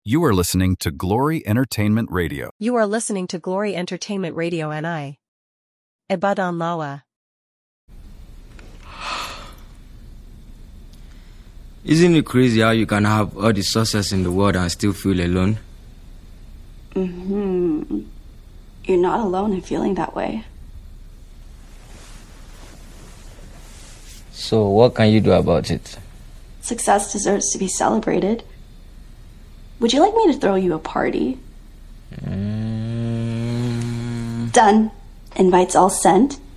You are listening to Glory Entertainment Radio. You are listening to Glory Entertainment Radio NI. Ibadan Lawa. Isn't it crazy how you can have all the success in the world and still feel alone? You're not alone in feeling that way. So what can you do about it? Success deserves to be celebrated. Would you like me to throw you a party? Done. Invites all sent.